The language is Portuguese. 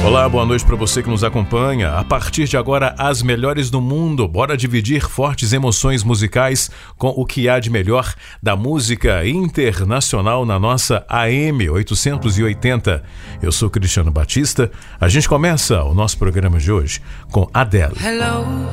Olá, boa noite para você que nos acompanha. A partir de agora, as melhores do mundo. Bora dividir fortes emoções musicais com o que há de melhor da música internacional na nossa AM 880. Eu sou Cristiano Batista. A gente começa o nosso programa de hoje com Adele. Hello,